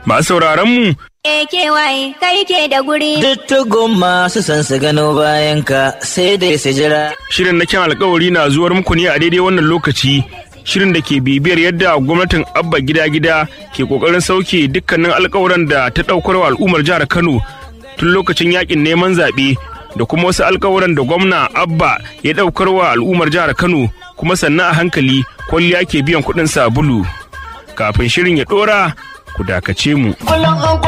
Masu sauraron mu kewaye kai ke da guri. Duttugun masu san su gano bayan ka sai dai su jira. shirin na kyan alkawari na zuwar muku ne a daidai wannan lokaci. Shirin da ke bibiyar yadda gwamnatin Abba gida-gida ke kokarin sauke dukkanin alkawuran da ta daukar wa al'ummar jihar Kano tun lokacin yakin neman zaɓe da kuma wasu alkawuran da gwamna Abba ya daukar wa al'ummar jihar Kano, kuma sannan a hankali kwalliya ke biyan kuɗin sabulu. Kafin shirin ya ɗora, ku dakace mu.